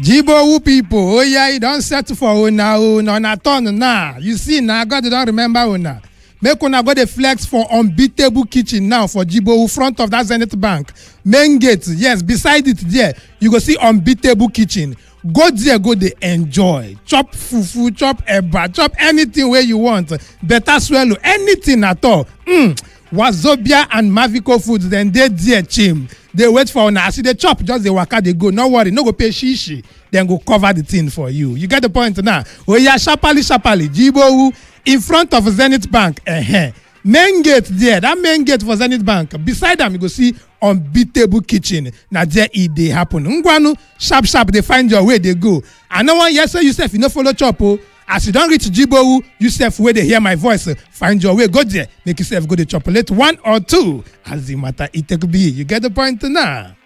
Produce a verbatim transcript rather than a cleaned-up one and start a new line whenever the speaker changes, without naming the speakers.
Jibowu people, oh yeah, you don't settle for una una na turn now. You see now, God don't remember una. Make una go the flex for unbeatable kitchen now for Jibowu front of that Zenith Bank. Main gate, yes, beside it there, you go see unbeatable kitchen. Go there, go they enjoy. Chop fufu, chop eba, chop anything where you want. Better swallow, anything at all. Mm. Wazobia and Mavico Foods, then they there chim. They wait for una. See the chop, just the waka they go. No worry, no go pay shishi. Then go cover the thing for you. You get the point now. Oh yeah, sharply, sharply. Jibowu in front of Zenith Bank. Uh-huh. Main gate there, that main gate for Zenith Bank. Beside them, you go see unbeatable kitchen. Now there it they happen. Ngwanu, sharp, sharp, they find your way, they go. And no one yes, say you self, you no follow chop. Oh. As you don't reach Jibowu, you self where they hear my voice. Find your way, go there. Make yourself go to chocolate one or two. As the matter it take be. You get the point now.